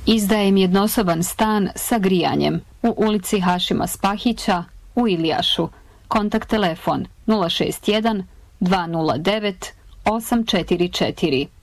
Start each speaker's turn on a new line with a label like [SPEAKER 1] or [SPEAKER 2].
[SPEAKER 1] Izdajem jednosoban stan sa grijanjem u ulici Hašima Spahića u Ilijašu. Kontakt telefon 061 209 844.